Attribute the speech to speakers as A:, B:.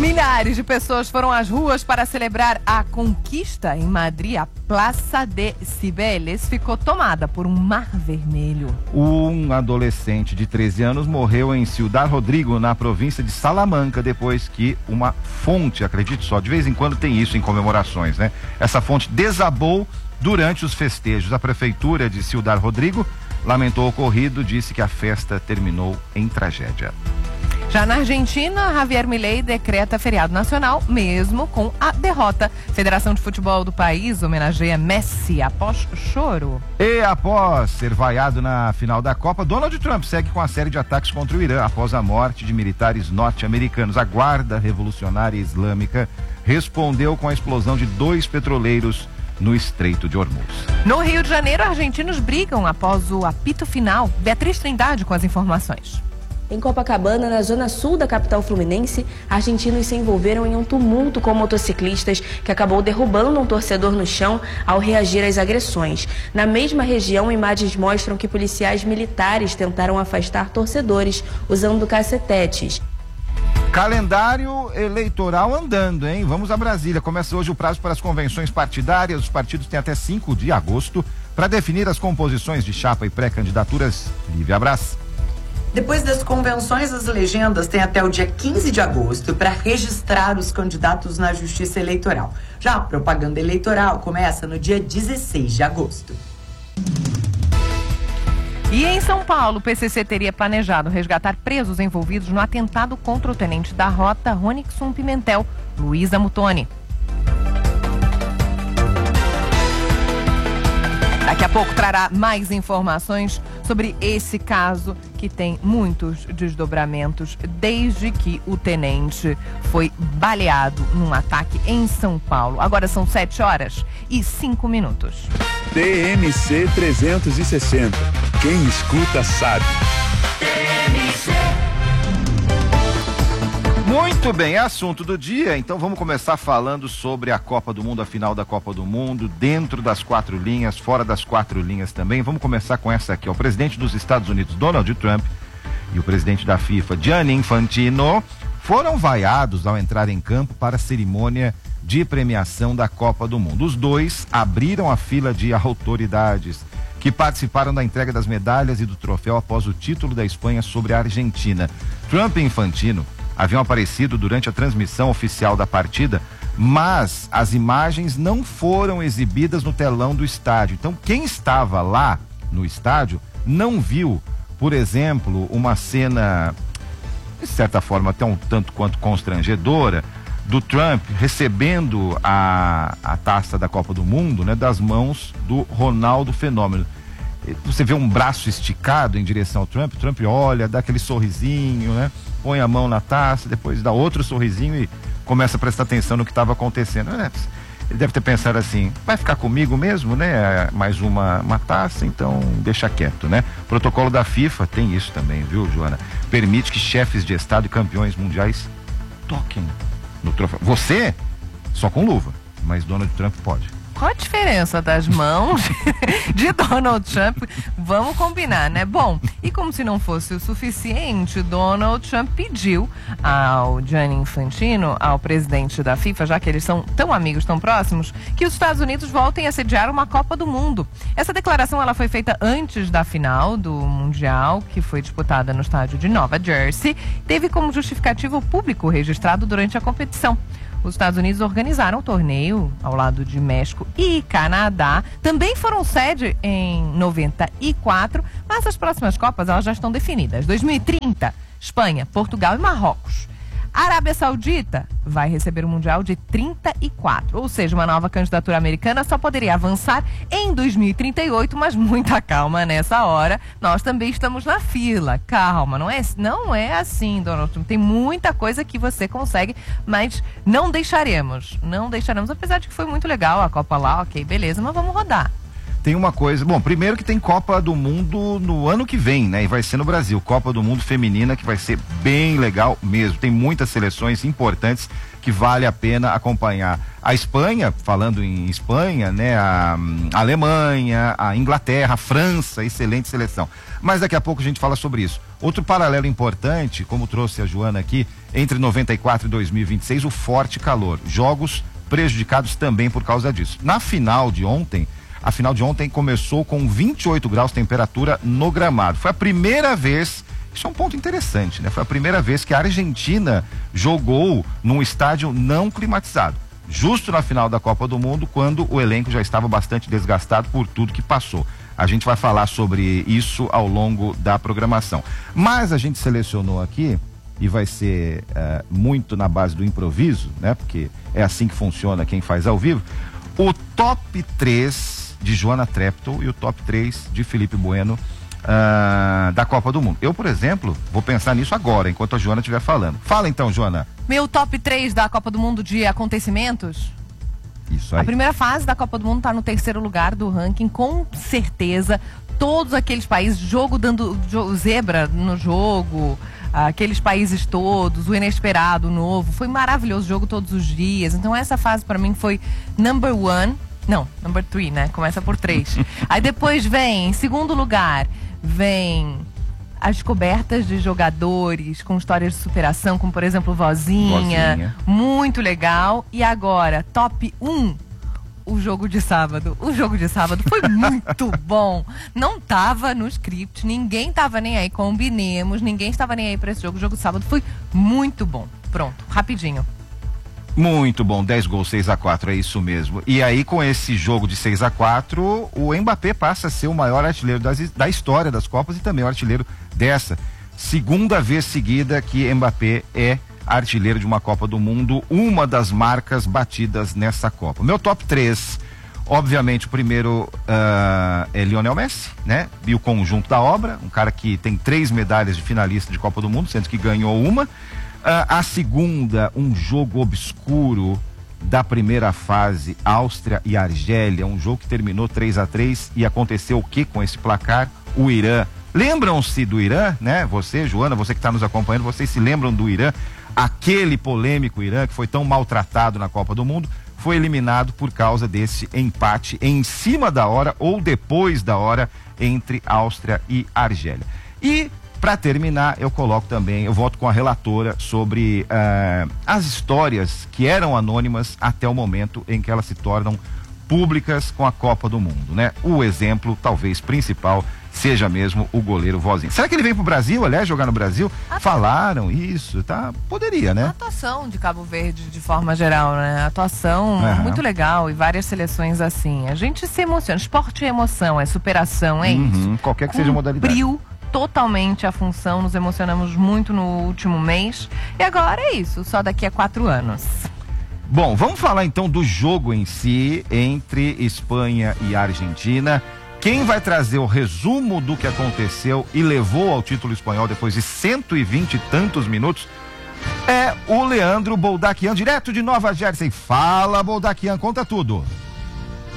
A: Milhares de pessoas foram às ruas para celebrar a conquista em Madrid. A Plaça de Cibeles ficou tomada por um mar vermelho.
B: Um adolescente de 13 anos morreu em Ciudad Rodrigo, na província de Salamanca, depois que uma fonte, acredite só, de vez em quando tem isso em comemorações, né? Essa fonte desabou durante os festejos. A prefeitura de Ciudad Rodrigo lamentou o ocorrido, disse que a festa terminou em tragédia.
A: Já na Argentina, Javier Milei decreta feriado nacional, mesmo com a derrota. Federação de Futebol do país homenageia Messi após choro.
B: E após ser vaiado na final da Copa, Donald Trump segue com a série de ataques contra o Irã após a morte de militares norte-americanos. A Guarda Revolucionária Islâmica respondeu com a explosão de 2 petroleiros no Estreito de Hormuz.
A: No Rio de Janeiro, argentinos brigam após o apito final. Beatriz Trindade com as informações.
C: Em Copacabana, na zona sul da capital fluminense, argentinos se envolveram em um tumulto com motociclistas que acabou derrubando um torcedor no chão ao reagir às agressões. Na mesma região, imagens mostram que policiais militares tentaram afastar torcedores usando cacetetes.
B: Calendário eleitoral andando, hein? Vamos a Brasília. Começa hoje o prazo para as convenções partidárias. Os partidos têm até 5 de agosto para definir as composições de chapa e pré-candidaturas. Lívia Brás.
D: Depois das convenções, as legendas têm até o dia 15 de agosto para registrar os candidatos na Justiça Eleitoral. Já a propaganda eleitoral começa no dia 16 de agosto.
A: E em São Paulo, o PCC teria planejado resgatar presos envolvidos no atentado contra o tenente da Rota, Ronixon Pimentel, Luiz Amutoni. Daqui a pouco trará mais informações sobre esse caso que tem muitos desdobramentos desde que o tenente foi baleado num ataque em São Paulo. Agora são 7h05.
E: TMC 360. Quem escuta sabe.
B: Muito bem, é assunto do dia, então vamos começar falando sobre a Copa do Mundo, a final da Copa do Mundo, dentro das 4 linhas, fora das 4 linhas também. Vamos começar com essa aqui, ó. O presidente dos Estados Unidos, Donald Trump, e o presidente da FIFA, Gianni Infantino, foram vaiados ao entrar em campo para a cerimônia de premiação da Copa do Mundo. Os dois abriram a fila de autoridades que participaram da entrega das medalhas e do troféu após o título da Espanha sobre a Argentina. Trump e Infantino haviam aparecido durante a transmissão oficial da partida, mas as imagens não foram exibidas no telão do estádio. Então, quem estava lá no estádio não viu, por exemplo, uma cena, de certa forma, até um tanto quanto constrangedora, do Trump recebendo a taça da Copa do Mundo, né, das mãos do Ronaldo Fenômeno. Você vê um braço esticado em direção ao Trump, o Trump olha, dá aquele sorrisinho, né? Põe a mão na taça, depois dá outro sorrisinho e começa a prestar atenção no que estava acontecendo. Ele deve ter pensado assim, vai ficar comigo mesmo, né? Mais uma taça, então deixa quieto, né? O protocolo da FIFA tem isso também, viu, Joana? Permite que chefes de Estado e campeões mundiais toquem no troféu. Você, só com luva, mas Donald Trump pode.
A: Qual a diferença das mãos de Donald Trump? Vamos combinar, né? Bom, e como se não fosse o suficiente, Donald Trump pediu ao Gianni Infantino, ao presidente da FIFA, já que eles são tão amigos, tão próximos, que os Estados Unidos voltem a sediar uma Copa do Mundo. Essa declaração ela foi feita antes da final do Mundial, que foi disputada no estádio de Nova Jersey. Teve como justificativa o público registrado durante a competição. Os Estados Unidos organizaram o torneio ao lado de México e Canadá. Também foram sede em 94, mas as próximas Copas elas já estão definidas. 2030, Espanha, Portugal e Marrocos. A Arábia Saudita vai receber o Mundial de 34, ou seja, uma nova candidatura americana só poderia avançar em 2038, mas muita calma nessa hora. Nós também estamos na fila. Calma, não é assim, Donald Trump. Tem muita coisa que você consegue, mas não deixaremos, apesar de que foi muito legal a Copa lá, ok, beleza, mas vamos rodar.
B: Tem uma coisa, bom, primeiro que tem Copa do Mundo no ano que vem, né? E vai ser no Brasil, Copa do Mundo feminina, que vai ser bem legal mesmo. Tem muitas seleções importantes que vale a pena acompanhar. A Espanha, falando em Espanha, né? A Alemanha, a Inglaterra, a França, excelente seleção. Mas daqui a pouco a gente fala sobre isso. Outro paralelo importante, como trouxe a Joana aqui, entre 94 e 2026, o forte calor. Jogos prejudicados também por causa disso. A final de ontem começou com 28 graus de temperatura no gramado. Foi a primeira vez, isso é um ponto interessante, né? Foi a primeira vez que a Argentina jogou num estádio não climatizado. Justo na final da Copa do Mundo, quando o elenco já estava bastante desgastado por tudo que passou. A gente vai falar sobre isso ao longo da programação. Mas a gente selecionou aqui, e vai ser muito na base do improviso, né? Porque é assim que funciona quem faz ao vivo, o top 3 de Joana Treptow e o top 3 de Felipe Bueno da Copa do Mundo. Eu, por exemplo, vou pensar nisso agora, enquanto a Joana estiver falando. Fala então, Joana.
A: Meu top 3 da Copa do Mundo de acontecimentos?
B: Isso aí.
A: A primeira fase da Copa do Mundo está no 3º lugar do ranking, com certeza. Todos aqueles países, zebra no jogo, aqueles países todos, o inesperado, o novo. Foi maravilhoso o jogo todos os dias. Então essa fase para mim foi number 3, né? Começa por 3. Aí depois vem, em segundo lugar, vem as descobertas de jogadores com histórias de superação, como por exemplo Vozinha. Muito legal. E agora, top 1, o jogo de sábado. O jogo de sábado foi muito bom. Não tava no script, ninguém tava nem aí, combinemos, ninguém estava nem aí para esse jogo. O jogo de sábado foi muito bom. Pronto, rapidinho.
B: Muito bom, 10 gols, 6-4, é isso mesmo. E aí, com esse jogo de 6-4, o Mbappé passa a ser o maior artilheiro da história das Copas e também o artilheiro dessa. Segunda vez seguida que Mbappé é artilheiro de uma Copa do Mundo, uma das marcas batidas nessa Copa. Meu top 3, obviamente, o primeiro é Lionel Messi, né? E o conjunto da obra, um cara que tem 3 medalhas de finalista de Copa do Mundo, sendo que ganhou uma. A segunda, um jogo obscuro da primeira fase, Áustria e Argélia, um jogo que terminou 3-3 e aconteceu o que com esse placar? O Irã. Lembram-se do Irã, né? Você, Joana, você que está nos acompanhando, vocês se lembram do Irã? Aquele polêmico Irã que foi tão maltratado na Copa do Mundo, foi eliminado por causa desse empate em cima da hora ou depois da hora entre Áustria e Argélia. E para terminar, eu voto com a relatora sobre as histórias que eram anônimas até o momento em que elas se tornam públicas com a Copa do Mundo, né? O exemplo, talvez, principal seja mesmo o goleiro Vozinha. Será que ele veio pro Brasil, aliás, jogar no Brasil? Falaram isso, tá? Poderia, né?
A: A atuação de Cabo Verde, de forma geral, né? A atuação muito legal e várias seleções assim. A gente se emociona. Esporte é emoção, é superação, é isso.
B: Qualquer que seja a modalidade.
A: Cumpriu totalmente a função, nos emocionamos muito no último mês. E agora é isso, só daqui a 4 anos.
B: Bom, vamos falar então do jogo em si, entre Espanha e Argentina. Quem vai trazer o resumo do que aconteceu e levou ao título espanhol depois de 120 e tantos minutos é o Leandro Boldaquian, direto de Nova Jersey. Fala, Boldaquian, conta tudo.